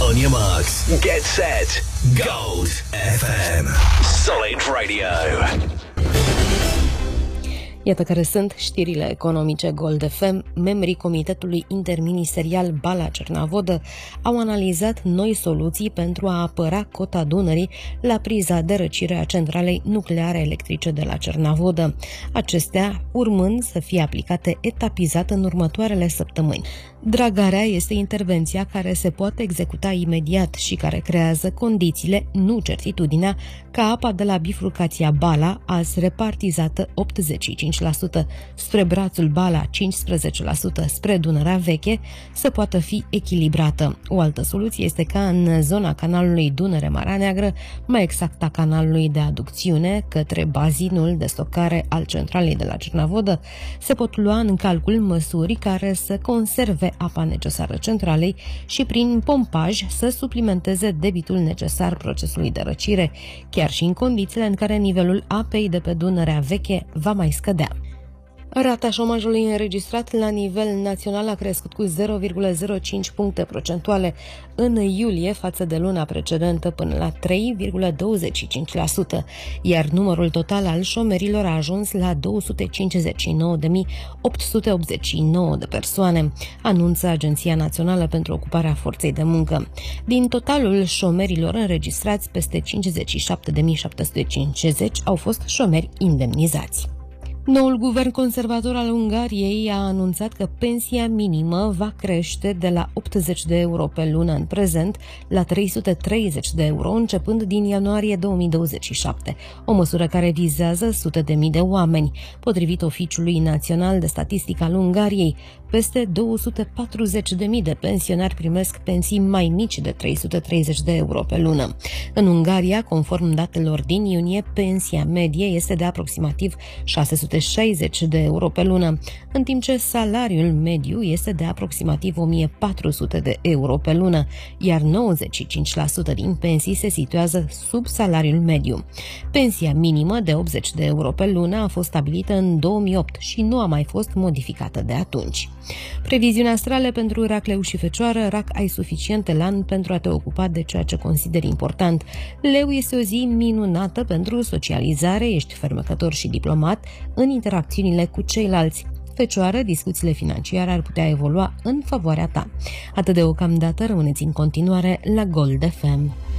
On your marks, get set, Gold FM. Solid Radio. Iată care sunt știrile economice Gold FM. Membrii Comitetului Interministerial Bala-Cernavodă au analizat noi soluții pentru a apăra cota Dunării la priza de răcire a centralei nucleare electrice de la Cernavodă. Acestea urmând să fie aplicate etapizat în următoarele săptămâni. Dragarea este intervenția care se poate executa imediat și care creează condițiile, nu certitudinea, ca apa de la bifurcația Bala, azi repartizată 85% spre brațul Bala, 15% spre Dunărea Veche, să poată fi echilibrată. O altă soluție este ca în zona canalului Dunăre-Marea Neagră, mai exact a canalului de aducțiune către bazinul de stocare al centralei de la Cernavodă, se pot lua în calcul măsuri care să conserve apa necesară centralei și prin pompaj să suplimenteze debitul necesar procesului de răcire, chiar și în condițiile în care nivelul apei de pe Dunărea Veche va mai scădea. Rata șomajului înregistrat la nivel național a crescut cu 0,05 puncte procentuale în iulie față de luna precedentă până la 3,25%, iar numărul total al șomerilor a ajuns la 259.889 de persoane, anunță Agenția Națională pentru Ocuparea Forței de Muncă. Din totalul șomerilor înregistrați, peste 57.750 au fost șomeri indemnizați. Noul guvern conservator al Ungariei a anunțat că pensia minimă va crește de la 80 de euro pe lună în prezent la 330 de euro începând din ianuarie 2027, o măsură care vizează sute de mii de oameni. Potrivit Oficiului Național de Statistică al Ungariei, peste 240.000 de pensionari primesc pensii mai mici de 330 de euro pe lună. În Ungaria, conform datelor din iunie, pensia medie este de aproximativ 660 de euro pe lună, în timp ce salariul mediu este de aproximativ 1400 de euro pe lună, iar 95% din pensii se situează sub salariul mediu. Pensia minimă de 80 de euro pe lună a fost stabilită în 2008 și nu a mai fost modificată de atunci. Previziuni astrale pentru rac, leu și fecioară. Rac, ai suficient elan pentru a te ocupa de ceea ce consideri important. Leu, este o zi minunată pentru socializare, ești fermecător și diplomat în interacțiunile cu ceilalți. Fecioară, discuțiile financiare ar putea evolua în favoarea ta. Atât deocamdată, rămâneți în continuare la Gold FM.